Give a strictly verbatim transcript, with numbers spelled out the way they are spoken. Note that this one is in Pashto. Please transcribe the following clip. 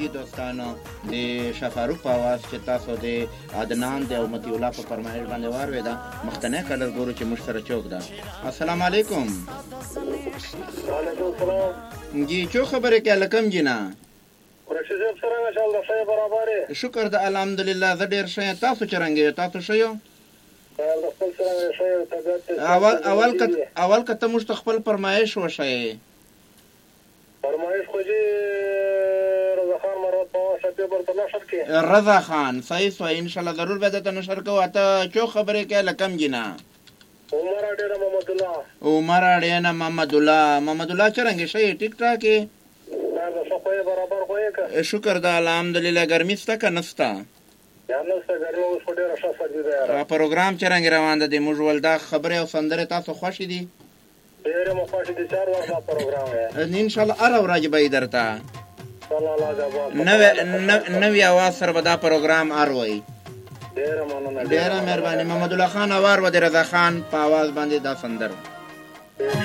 موسیقي دوستانو د شفاروق په اواز چې تاسو د عدنان د او مطیع الله په فرمایش باندې واورېده مخکنی کلر ګورو چې موږ سره چوک ده. السلام علیکم. وعلیکم السلام. جی چو خبرې کې لکم جنا رشید صاحب څنګه ان شاء الله صحیح برابر شکر ده الحمدلله زه ډیر ښه یم. تاسو څنګه یو؟ تاسو ښه یو؟ اول اول کت اول کته موږ ته خپل فرمایش وشئ. فرمایش خو جی رضا خان مراد په واسطه برته نشر کې رضا خان صحیح سو ان شاء الله ضرور به ته نشر کوو. ته چو خبرې کې لکم جنا عمر اډینا محمد الله عمر اډینا محمد الله محمد الله څنګه شي ټیک ټاک دا صفای برابر کوی کا شکر ده الحمدلله. ګرمي ستا که نستا؟ یا نستا ګرمي اوس په ډیره ښه سړی دی یار. پروګرام څنګه روان ده د موږ ول دا خبره او سندره تاسو خوښ دي؟ ډیره مو خوښ دي. چار وخت پروګرام دی ان شاء الله ار ورځ به درته صلی الله علیه نو نو اواز سره به دا پروګرام ار وای. ډیره مننه ډیره مهرباني. محمد الله خان اوار و د رضا خان په اواز باندې دا سندره